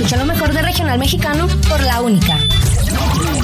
Escucha lo mejor de regional mexicano por La Única.